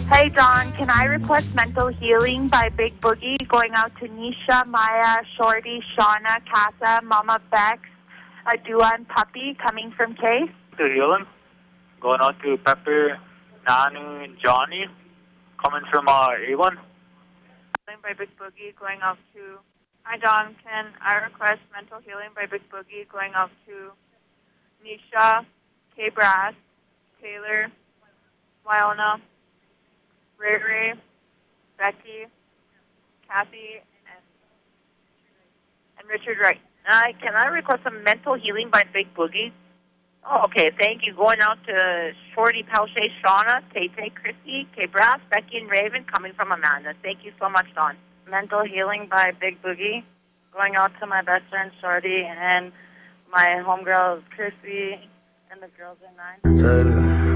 Hey, Don, can I request Mental Healing by Big Boogie going out to Nisha, Maya, Shorty, Shauna, Casa, Mama Bex, Adua, and Puppy coming from Case? Mental Healing going out to Pepper, Nanu, and Johnny coming from A1. By Big Boogie going out to... Hi, Don, can I request Mental Healing by Big Boogie going out to Nisha, K-Brass, Taylor, Wyona, Ray Ray, Becky, Kathy, and Richard Wright. Can I request some Mental Healing by Big Boogie? Oh, okay, thank you. Going out to Shorty, Palshay, Shauna, Tay-Tay, Chrissy, K-Brass, Becky, and Raven, coming from Amanda. Thank you so much, Dawn. Mental Healing by Big Boogie, going out to my best friend Shorty and my homegirls Chrissy and the girls in 9.